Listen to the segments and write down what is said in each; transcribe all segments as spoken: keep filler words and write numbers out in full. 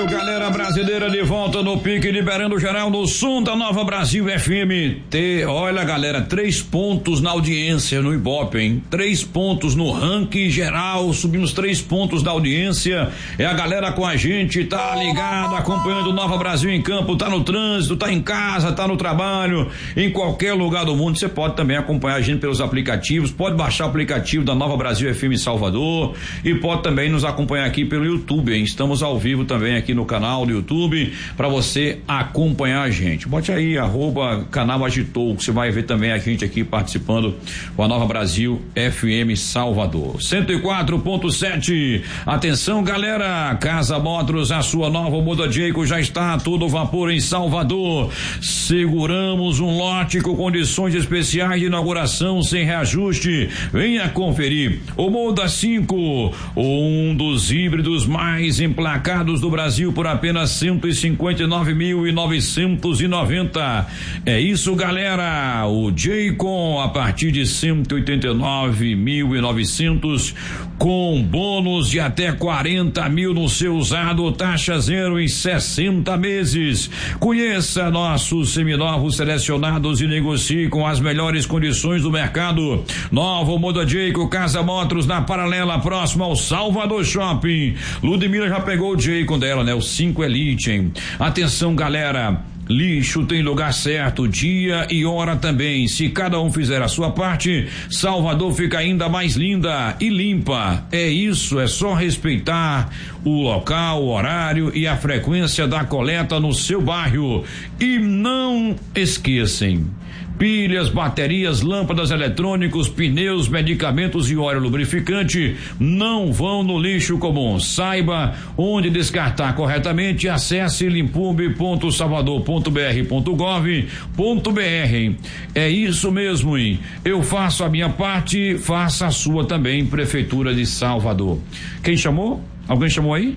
Brasil, galera brasileira de volta no pique, liberando geral no som da Nova Brasil F M. T, olha, galera, três pontos na audiência no Ibope, hein? Três pontos no ranking geral, subimos três pontos da audiência. É a galera com a gente, tá ligada, acompanhando Nova Brasil em campo, tá no trânsito, tá em casa, tá no trabalho, em qualquer lugar do mundo. Você pode também acompanhar a gente pelos aplicativos, pode baixar o aplicativo da Nova Brasil F M Salvador e pode também nos acompanhar aqui pelo YouTube, hein? Estamos ao vivo também aqui no canal do YouTube para você acompanhar a gente. Bote aí arroba canal Agitou, que você vai ver também a gente aqui participando com a Nova Brasil F M Salvador. cento e quatro ponto sete. Atenção, galera, Casa Motors, a sua nova Moda Jayco já está a todo vapor em Salvador. Seguramos um lote com condições especiais de inauguração sem reajuste. Venha conferir. O Moda cinco, um dos híbridos mais emplacados do Brasil por apenas cento e cinquenta e nove mil novecentos e noventa. É isso, galera. O Jayco a partir de cento e oitenta e nove mil e novecentos com bônus de até quarenta mil no seu usado, taxa zero em sessenta meses. Conheça nossos seminovos selecionados e negocie com as melhores condições do mercado. Novo Moda Jayco, Casa Motors, na paralela próxima ao Salvador Shopping. Ludmila já pegou o Jayco dela, né? O cinco Elite, hein? Atenção, galera. Lixo tem lugar certo, dia e hora também. Se cada um fizer a sua parte, Salvador fica ainda mais linda e limpa. É isso, é só respeitar o local, o horário e a frequência da coleta no seu bairro. E não esqueçam: pilhas, baterias, lâmpadas, eletrônicos, pneus, medicamentos e óleo lubrificante não vão no lixo comum. Saiba onde descartar corretamente. Acesse limpume ponto salvador ponto b r ponto gov ponto b r. É isso mesmo, hein? Eu faço a minha parte, faça a sua também, Prefeitura de Salvador. Quem chamou? Alguém chamou aí?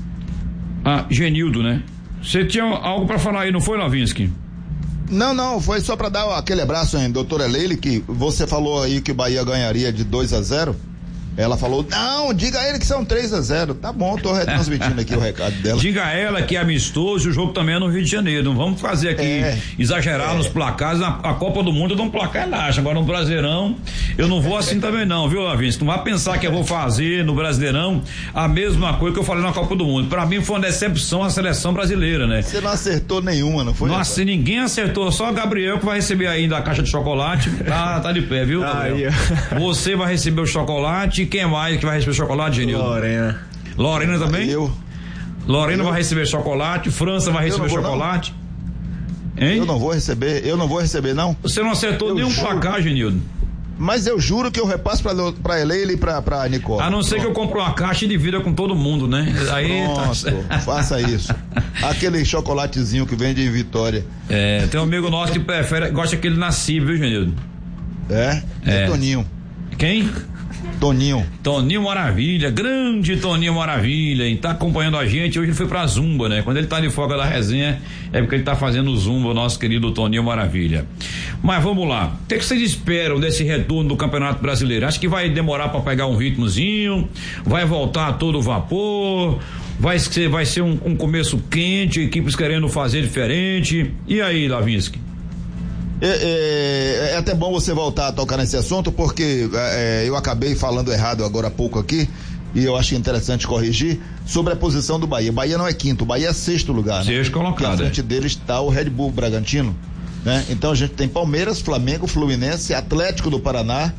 Ah, Genildo, né? Você tinha algo para falar aí, não foi, Lavinsky? Não, não, foi só para dar aquele abraço, hein, doutora Leile, que você falou aí que o Bahia ganharia de dois a zero. Ela falou, não, diga a ele que são três a zero. Tá bom, tô retransmitindo aqui o recado dela. Diga a ela que é amistoso e o jogo também é no Rio de Janeiro. Não vamos fazer aqui, é, exagerar é. nos placares. A, a Copa do Mundo eu dou um placar elástica. Agora no Brasileirão, eu não vou assim também não, viu, Lavinski? Não vai pensar que eu vou fazer no Brasileirão a mesma coisa que eu falei na Copa do Mundo. Pra mim foi uma decepção a seleção brasileira, né? Você não acertou nenhuma, não foi? Nossa, ninguém acertou, só o Gabriel que vai receber ainda a caixa de chocolate. Tá, tá de pé, viu, Gabriel? Ah, você vai receber o chocolate. Quem mais que vai receber chocolate, Genildo? Lorena. Lorena também? Eu. Lorena eu. vai receber chocolate, França vai receber vou, chocolate. Não. Hein? Eu não vou receber, eu não vou receber, não. Você não acertou eu nenhum placar, Genildo. Mas eu juro que eu repasso pra, pra Eleila e pra, pra Nicole. A não ser Pronto. que eu compre uma caixa e divida com todo mundo, né? Aí Pronto, tá... faça isso. Aquele chocolatezinho que vende em Vitória. É, tem um amigo nosso que prefere, gosta que ele nasce, viu, Genildo? É? É, é Toninho. Quem? Toninho. Toninho Maravilha, grande Toninho Maravilha, e tá acompanhando a gente. Hoje ele foi pra Zumba, né? Quando ele tá de folga da resenha, é porque ele tá fazendo Zumba, o nosso querido Toninho Maravilha. Mas vamos lá. O que, que vocês esperam desse retorno do Campeonato Brasileiro? Acho que vai demorar pra pegar um ritmozinho, vai voltar a todo vapor, vai ser, vai ser um, um começo quente, equipes querendo fazer diferente. E aí, Lavinsky? É, é, é até bom você voltar a tocar nesse assunto, porque é, eu acabei falando errado agora há pouco aqui, e eu acho interessante corrigir, sobre a posição do Bahia. Bahia não é quinto, Bahia é sexto lugar. Sexto né? colocado. E à frente dele está o Red Bull Bragantino, né? Então a gente tem Palmeiras, Flamengo, Fluminense, Atlético do Paraná,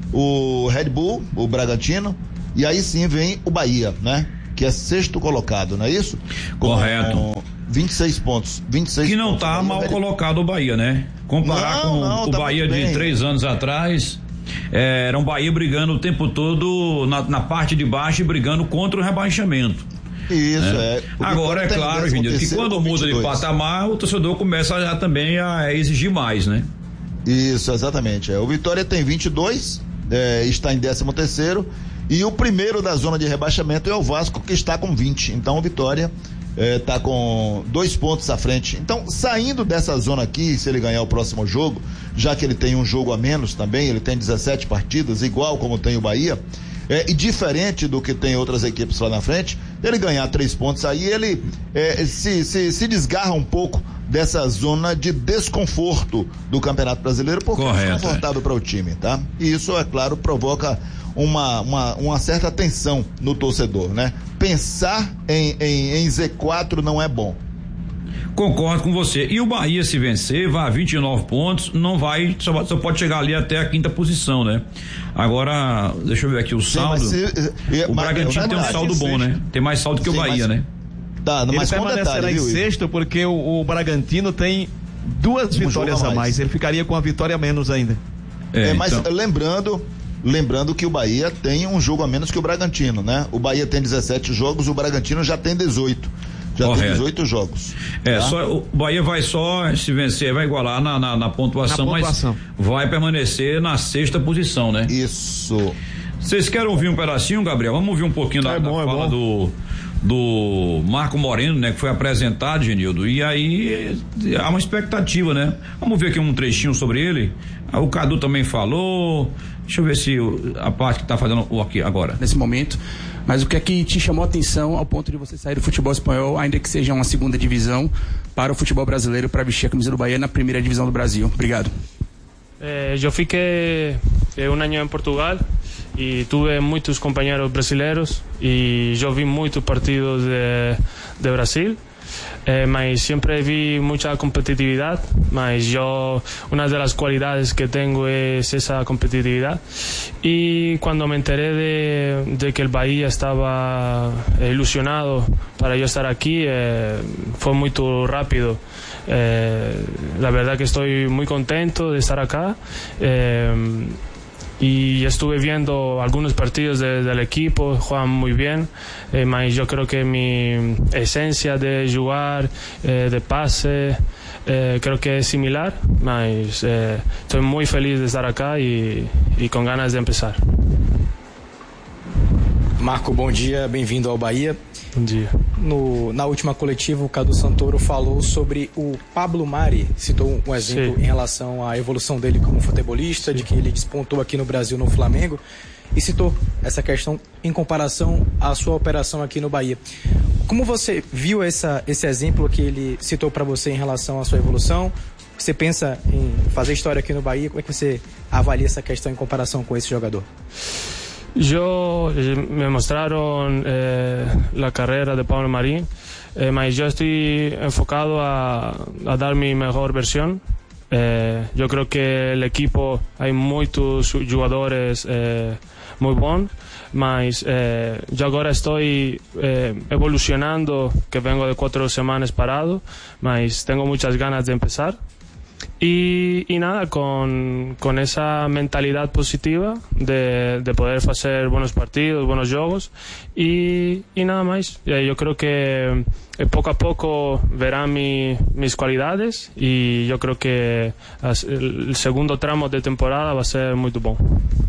o Red Bull, o Bragantino, e aí sim vem o Bahia, né? Que é sexto colocado, não é isso? Com, Correto. Com vinte e seis pontos. vinte e seis que não pontos. tá mal colocado o Bahia, né? Comparar não, com não, o tá Bahia de três anos atrás, é, era um Bahia brigando o tempo todo na, na parte de baixo e brigando contra o rebaixamento. Isso, né? é. Agora é claro, gente, que quando muda de patamar, o torcedor começa a, também a exigir mais, né? Isso, exatamente. É. O Vitória tem vinte e dois, é, está em décimo terceiro, e o primeiro da zona de rebaixamento é o Vasco, que está com vinte. Então o Vitória está é, com dois pontos à frente. Então, saindo dessa zona aqui, se ele ganhar o próximo jogo, já que ele tem um jogo a menos também, ele tem dezessete partidas, igual como tem o Bahia, é, e diferente do que tem outras equipes lá na frente, ele ganhar três pontos aí, ele é, se, se, se desgarra um pouco dessa zona de desconforto do Campeonato Brasileiro, porque Correto, é desconfortável é. para o time, tá? E isso, é claro, provoca uma, uma, uma certa tensão no torcedor, né? Pensar em, em, em Z quatro não é bom. Concordo com você. E o Bahia, se vencer, vai a vinte e nove pontos, não vai, só, só pode chegar ali até a quinta posição, né? Agora, deixa eu ver aqui o saldo. Sim, se, o mas, Bragantino tem um saldo bom, né? Tem mais saldo que Sim, o Bahia, mas, né? Tá, mas ele permanecerá em sexto porque o, o Bragantino tem duas um vitórias a mais. a mais. Ele ficaria com a vitória a menos ainda. É, é mas então... lembrando, lembrando que o Bahia tem um jogo a menos que o Bragantino, né? O Bahia tem dezessete jogos, o Bragantino já tem dezoito. Já Correto. tem dezoito jogos. É, tá? só, o Bahia vai só, se vencer, vai igualar na, na, na, pontuação, na pontuação, mas vai permanecer na sexta posição, né? Isso. Vocês querem ouvir um pedacinho, Gabriel? Vamos ouvir um pouquinho da, é bom, da fala é do, do Marco Moreno, né? Que foi apresentado, Genildo, e aí há uma expectativa, né? Vamos ver aqui um trechinho sobre ele. O Cadu também falou. Deixa eu ver se a parte que tá fazendo aqui agora. Nesse momento. Mas o que é que te chamou a atenção ao ponto de você sair do futebol espanhol, ainda que seja uma segunda divisão, para o futebol brasileiro, para vestir a camisa do Bahia na primeira divisão do Brasil? Obrigado. Eh, eu fiquei eh, um ano em Portugal e tive muitos companheiros brasileiros e eu vi muitos partidos de, de Brasil. Eh, mas siempre vi mucha competitividad, mas yo una de las cualidades que tengo es esa competitividad, y cuando me enteré de, de que el Bahía estaba ilusionado para yo estar aquí, eh, fue muy rápido. Eh, la verdad que estoy muy contento de estar acá. Eh, y estuve viendo algunos partidos de, del equipo, juegan muy bien, eh, mas yo creo que mi esencia de jugar, eh, de pase, eh, creo que es similar, mas eh, estoy muy feliz de estar acá y, y con ganas de empezar. Marco, bom dia, bem-vindo ao Bahia. Bom dia. No, na última coletiva, o Cadu Santoro falou sobre o Pablo Mari, citou um exemplo Sim. em relação à evolução dele como futebolista, Sim. de que ele despontou aqui no Brasil, no Flamengo, e citou essa questão em comparação à sua operação aqui no Bahia. Como você viu essa, esse exemplo que ele citou para você em relação à sua evolução? Você pensa em fazer história aqui no Bahia? Como é que você avalia essa questão em comparação com esse jogador? Yo, me mostraron eh, la carrera de Pablo Marín, eh, mas yo estoy enfocado a, a dar mi mejor versión. Eh, yo creo que el equipo hay muchos jugadores eh, muy bons, mas eh, yo ahora estoy eh, evolucionando, que vengo de cuatro semanas parado, mas tengo muchas ganas de empezar. Y, y nada, con, con esa mentalidad positiva de, de poder hacer buenos partidos, buenos juegos y, y nada más. Yo creo que poco a poco verán mi, mis cualidades y yo creo que el segundo tramo de temporada va a ser muy bom.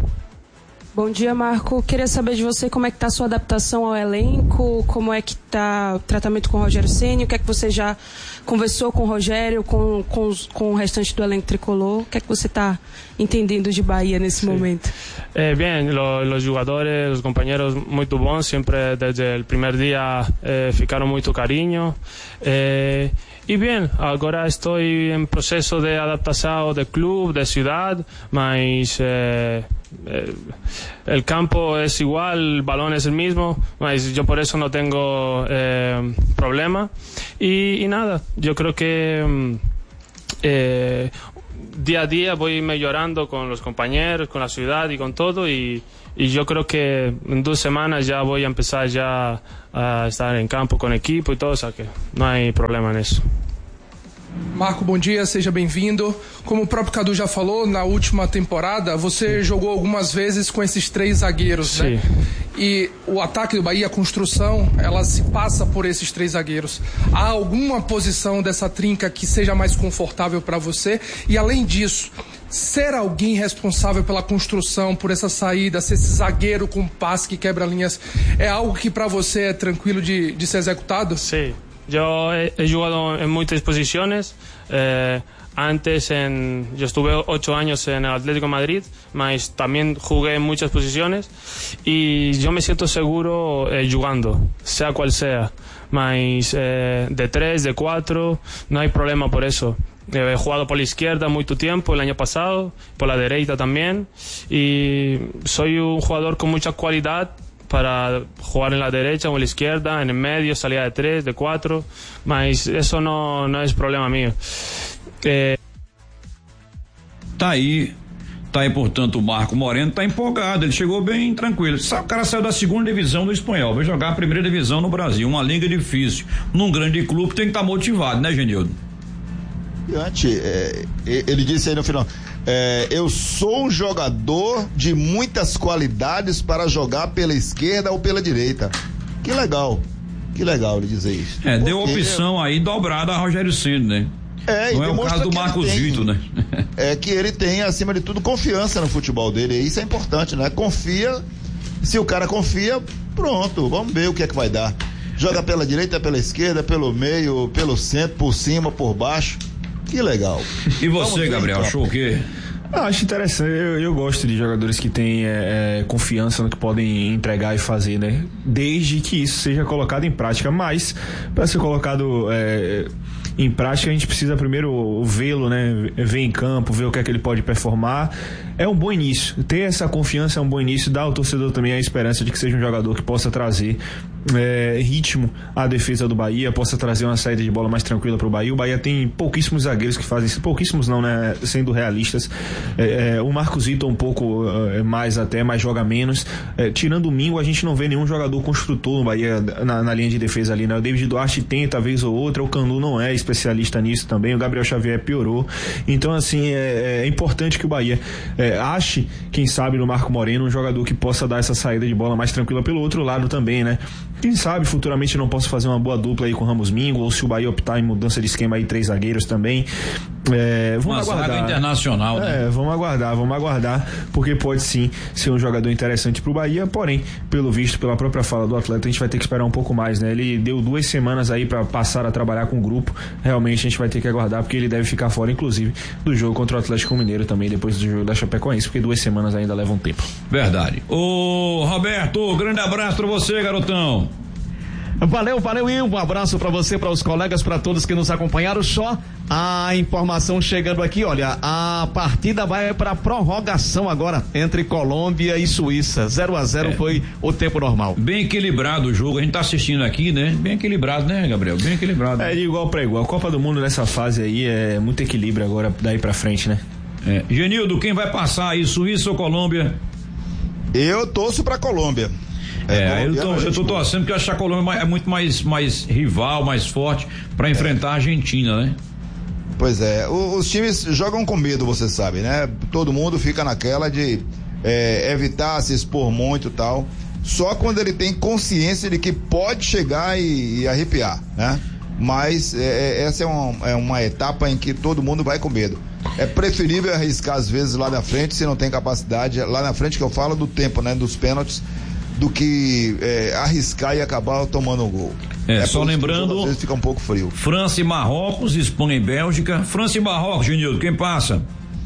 Bom dia, Marco. Queria saber de você como é que está a sua adaptação ao elenco, como é que está o tratamento com o Rogério Ceni, o que é que você já conversou com o Rogério, com, com, os, com o restante do elenco tricolor, o que é que você está entendendo de Bahia nesse sí. momento? Eh, bien, lo, los jugadores, los compañeros muy bons, siempre desde el primer día eh, ficaron muito cariño. Eh, Y bien, ahora estoy en proceso de adaptación de club, de ciudad, mas eh, eh, el campo es igual, el balón es el mismo, mas yo por eso no tengo eh, problema. Y, y nada, yo creo que eh, día a día voy mejorando con los compañeros, con la ciudad y con todo, y, y yo creo que en dos semanas ya voy a empezar ya a estar en campo con equipo y todo, o sea que no hay problema en eso. Marco, bom dia, seja bem-vindo. Como o próprio Cadu já falou, na última temporada você Sim. jogou algumas vezes com esses três zagueiros, Sim. né? E o ataque do Bahia, a construção, ela se passa por esses três zagueiros. Há alguma posição dessa trinca que seja mais confortável para você? E além disso, ser alguém responsável pela construção, por essa saída, ser esse zagueiro com passe que quebra linhas, é algo que para você é tranquilo de, de ser executado? Sim. Yo he, he jugado en muchas posiciones. Eh, antes en, yo estuve ocho años en el Atlético de Madrid, mas también jugué en muchas posiciones y yo me siento seguro eh, jugando, sea cual sea, mas eh, de tres, de cuatro, no hay problema por eso. He jugado por la izquierda mucho tiempo el año pasado, por la derecha también, y soy un jugador con mucha cualidad para jugar en la derecha o en la izquierda, en el medio, salida de tres, de cuatro, mas eso no, no es problema mío. É... Tá aí, tá aí, portanto, o Marco Moreno tá empolgado, ele chegou bem tranquilo. O cara saiu da segunda divisão do espanhol, vai jogar a primeira divisão no Brasil, uma liga difícil. Num grande clube tem que estar tá motivado, né, Genildo? Antes, é, ele disse aí no final, é, eu sou um jogador de muitas qualidades para jogar pela esquerda ou pela direita. Que legal, que legal ele dizer isso. É, deu opção aí dobrada a Rogério Ceni, né? É, não é o caso do Marcos Vitor, né? É que ele tem, acima de tudo, confiança no futebol dele. E isso é importante, né? Confia. Se o cara confia, pronto, vamos ver o que é que vai dar. Joga pela direita, pela esquerda, pelo meio, pelo centro, por cima, por baixo. Que legal. E você, Gabriel, achou o quê? Ah, acho interessante, eu, eu gosto de jogadores que têm é, confiança no que podem entregar e fazer, né? Desde que isso seja colocado em prática, mas para ser colocado é, em prática a gente precisa primeiro vê-lo, né? Ver em campo, ver o que é que ele pode performar. É um bom início, ter essa confiança é um bom início, dá ao torcedor também a esperança de que seja um jogador que possa trazer é, ritmo à defesa do Bahia, possa trazer uma saída de bola mais tranquila para o Bahia. O Bahia tem pouquíssimos zagueiros que fazem isso, pouquíssimos não, né? Sendo realistas, é, é, o Marcos Vitor um pouco é, mais até, mas joga menos, é, tirando o Mingo a gente não vê nenhum jogador construtor no Bahia na, na linha de defesa ali, né? O David Duarte tenta vez ou outra, o Canu não é especialista nisso também, o Gabriel Xavier piorou, então assim é, é importante que o Bahia é, ache, quem sabe no Marco Moreno, um jogador que possa dar essa saída de bola mais tranquila pelo outro lado também, né? Quem sabe futuramente não possa fazer uma boa dupla aí com o Ramos Mingo, ou se o Bahia optar em mudança de esquema aí, três zagueiros também. É, vamos uma aguardar. Zaga internacional, né? É, vamos aguardar, vamos aguardar, porque pode sim ser um jogador interessante pro Bahia, porém, pelo visto, pela própria fala do atleta, a gente vai ter que esperar um pouco mais, né? Ele deu duas semanas aí para passar a trabalhar com o grupo, realmente a gente vai ter que aguardar, porque ele deve ficar fora, inclusive, do jogo contra o Atlético Mineiro também, depois do jogo da Chapecoense, porque duas semanas ainda levam tempo. Verdade. Ô, Roberto, grande abraço pra você, garotão. Valeu, valeu, e um abraço para você, para os colegas, para todos que nos acompanharam. Só a informação chegando aqui, olha, a partida vai para prorrogação agora entre Colômbia e Suíça. zero a zero é. Foi o tempo normal. Bem equilibrado o jogo, a gente tá assistindo aqui, né? Bem equilibrado, né, Gabriel? Bem equilibrado. É de igual para igual. A Copa do Mundo nessa fase aí é muito equilíbrio agora daí para frente, né? É. Genildo, quem vai passar aí, Suíça ou Colômbia? Eu torço pra Colômbia. É, é eu, tô, eu tô torcendo porque eu acho que a Colômbia é muito mais, mais rival, mais forte para enfrentar é. a Argentina, né? Pois é, os, os times jogam com medo, você sabe, né? Todo mundo fica naquela de é, evitar se expor muito e tal. Só quando ele tem consciência de que pode chegar e, e arrepiar, né? Mas é, essa é uma, é uma etapa em que todo mundo vai com medo. É preferível arriscar às vezes lá na frente, se não tem capacidade, lá na frente que eu falo do tempo, né? Dos pênaltis, do que é, arriscar e acabar tomando um gol. É, é só lembrando, às vezes fica um pouco frio. França e Marrocos, Espanha e Bélgica. França e Marrocos, Genildo, quem passa?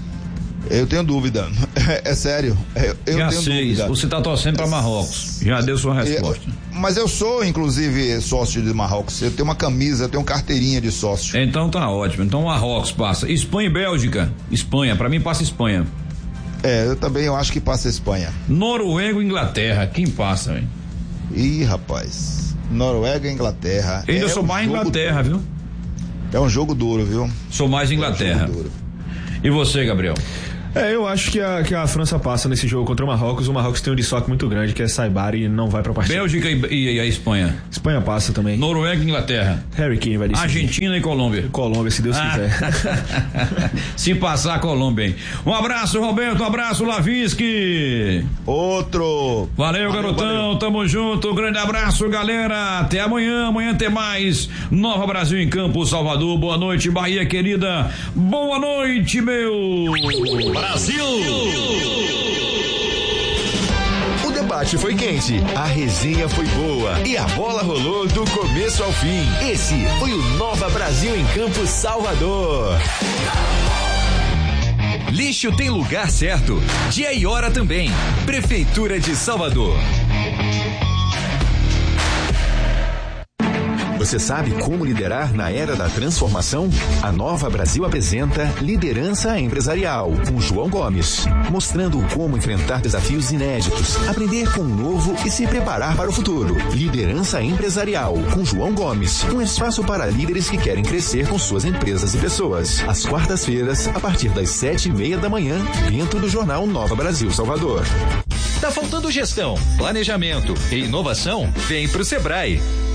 Eu tenho dúvida, é, é sério, é, eu Já tenho sei, dúvida. Você está torcendo para Marrocos, já deu sua resposta. Eu, mas eu sou, inclusive, sócio de Marrocos, eu tenho uma camisa, eu tenho carteirinha de sócio. Então tá ótimo, então Marrocos passa. Espanha e Bélgica, Espanha, para mim passa Espanha. É, eu também eu acho que passa a Espanha. Noruega e Inglaterra, quem passa, hein? Ih, rapaz, Noruega e Inglaterra. Eu ainda é sou um mais Inglaterra, duro. viu? É um jogo duro, viu? Sou mais Inglaterra. É um jogo duro. E você, Gabriel? É, eu acho que a, que a França passa nesse jogo contra o Marrocos. O Marrocos tem um desfoque muito grande, que é Saibari, e não vai pra partida. Bélgica e, e, e a Espanha? Espanha passa também. Noruega e Inglaterra? Harry Kane vai decidir. Argentina e Colômbia? Colômbia, se Deus ah. quiser. Se passar a Colômbia, hein? Um abraço, Roberto, um abraço, Lavinsky. Outro. Valeu, valeu garotão, valeu. Tamo junto, grande abraço, galera. Até amanhã, amanhã tem mais Nova Brasil em Campo, Salvador. Boa noite, Bahia querida. Boa noite, meu Brasil! O debate debate foi quente, a resenha foi boa e a bola rolou do começo ao fim. Esse foi o Nova Brasil em Campo Salvador. Lixo tem lugar certo, dia e hora também. Prefeitura de Salvador. Você sabe como liderar na era da transformação? A Nova Brasil apresenta Liderança Empresarial, com João Gomes, mostrando como enfrentar desafios inéditos, aprender com o novo e se preparar para o futuro. Liderança Empresarial, com João Gomes, um espaço para líderes que querem crescer com suas empresas e pessoas. Às quartas-feiras, a partir das sete e meia da manhã, dentro do jornal Nova Brasil Salvador. Tá faltando gestão, planejamento e inovação? Vem pro Sebrae.